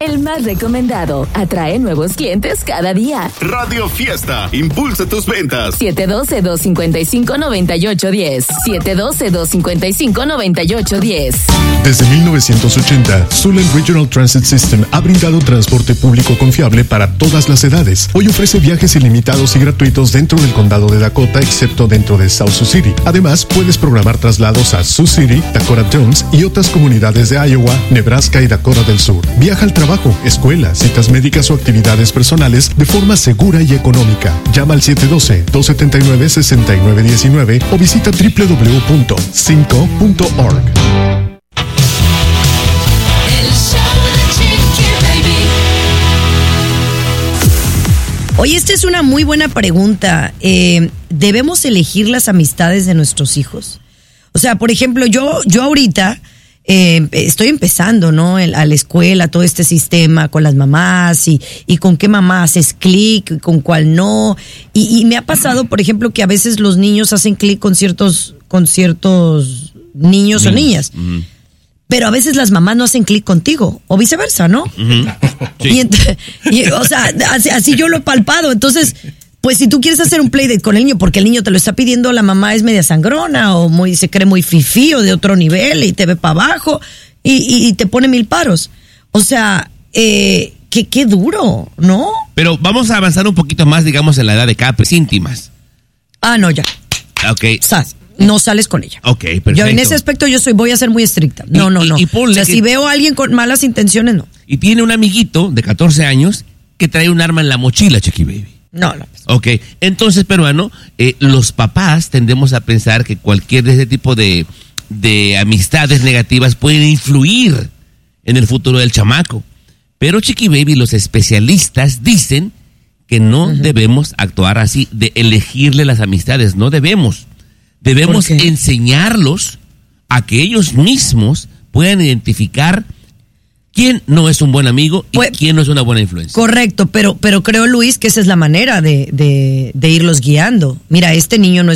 el más recomendado. Atrae nuevos clientes cada día. Radio Fiesta, impulsa tus ventas. 712-255-9810. 712-255-9810. Desde 1980, Zulen Regional Transit System ha brindado transporte público confiable para todas las edades. Hoy ofrece viajes ilimitados y gratuitos dentro del condado de Dakota, excepto dentro de South Sioux City. Además, puedes programar traslados a Sioux City, Dakota Jones y otras comunidades de Iowa, Nebraska y Dakota del Sur. Viaja al trabajo, escuela, citas médicas o actividades personales de forma segura y económica. Llama al 712-279-6919 o visita www.cinco.org. Oye, esta es una muy buena pregunta. ¿Debemos elegir las amistades de nuestros hijos? O sea, por ejemplo, yo ahorita estoy empezando, ¿no? A la escuela, todo este sistema con las mamás y con qué mamá haces clic y con cuál no. Y me ha pasado, por ejemplo, que a veces los niños hacen clic con ciertos niños o niñas. Uh-huh. Pero a veces las mamás no hacen clic contigo, o viceversa, ¿no? Uh-huh. Sí. O sea, así yo lo he palpado. Entonces, pues si tú quieres hacer un playdate con el niño, porque el niño te lo está pidiendo, la mamá es media sangrona, o se cree muy fifí, o de otro nivel, y te ve para abajo, y te pone 1000 paros. O sea, qué duro, ¿no? Pero vamos a avanzar un poquito más, digamos, en la edad de capes íntimas. No, ya. Ok. No sales con ella. Ok, perfecto. Yo en ese aspecto voy a ser muy estricta. No. O sea, si veo a alguien con malas intenciones, no. Y tiene un amiguito de 14 años que trae un arma en la mochila, Chiqui Baby. No. Ok, entonces, peruano, los papás tendemos a pensar que cualquier de ese tipo de amistades negativas pueden influir en el futuro del chamaco. Pero, Chiqui Baby, los especialistas dicen que no debemos actuar así, de elegirle las amistades, no debemos. Debemos enseñarlos a que ellos mismos puedan identificar quién no es un buen amigo y quién no es una buena influencia. Correcto, pero creo, Luis, que esa es la manera de irlos guiando. Mira, este niño no